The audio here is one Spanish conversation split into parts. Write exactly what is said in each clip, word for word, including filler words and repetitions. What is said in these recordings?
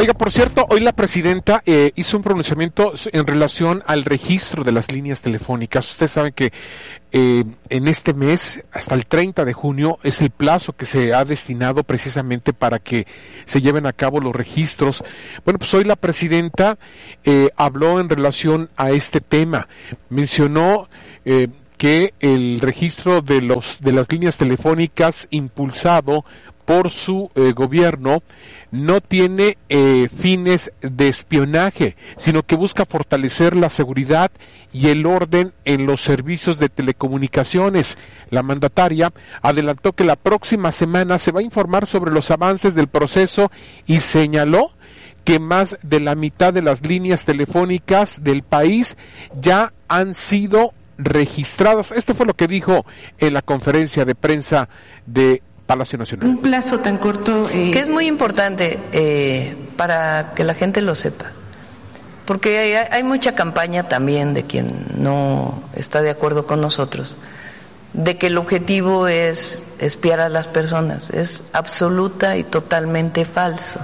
Oiga, por cierto, hoy la presidenta eh, hizo un pronunciamiento en relación al registro de las líneas telefónicas. Ustedes saben que eh, en este mes, hasta el treinta de junio, es el plazo que se ha destinado precisamente para que se lleven a cabo los registros. Bueno, pues hoy la presidenta eh, habló en relación a este tema. Mencionó eh, que el registro de los de las líneas telefónicas impulsado por su eh, gobierno no tiene eh, fines de espionaje, sino que busca fortalecer la seguridad y el orden en los servicios de telecomunicaciones. La mandataria adelantó que la próxima semana se va a informar sobre los avances del proceso y señaló que más de la mitad de las líneas telefónicas del país ya han sido registradas. Esto fue lo que dijo en la conferencia de prensa de Palacio Nacional. Un plazo tan corto. Eh... Que es muy importante eh, para que la gente lo sepa. Porque hay, hay mucha campaña también de quien no está de acuerdo con nosotros, de que el objetivo es espiar a las personas. Es absoluta y totalmente falso.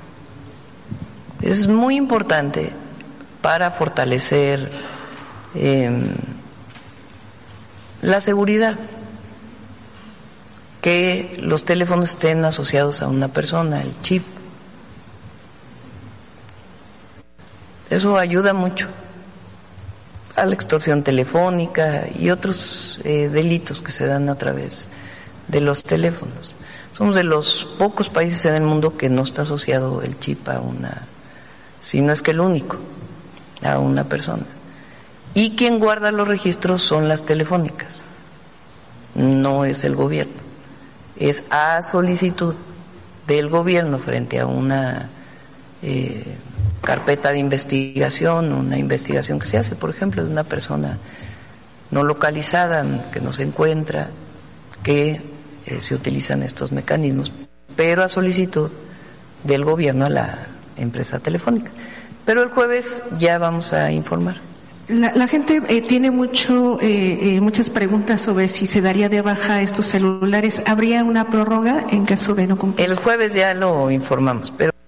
Es muy importante para fortalecer eh, la seguridad, que los teléfonos estén asociados a una persona, el chip. Eso ayuda mucho a la extorsión telefónica y otros eh, delitos que se dan a través de los teléfonos. Somos de los pocos países en el mundo que no está asociado el chip a una, si no es que el único, a una persona. Y quien guarda los registros son las telefónicas, no es el gobierno. Es a solicitud del gobierno frente a una eh, carpeta de investigación, una investigación que se hace, por ejemplo, de una persona no localizada que no se encuentra, que eh, se utilizan estos mecanismos, pero a solicitud del gobierno a la empresa telefónica. Pero el jueves ya vamos a informar. La, la gente eh, tiene mucho, eh, eh, muchas preguntas sobre si se daría de baja estos celulares. ¿Habría una prórroga en caso de no cumplir? El jueves ya lo informamos, pero